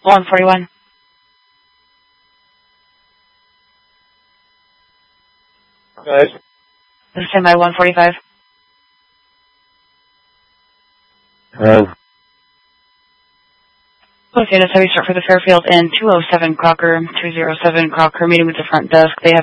141. Guys. This is standby 145. Hello. Okay, that's how we start for the Fairfield and 207 Crocker, 207 Crocker, meeting with the front desk. They have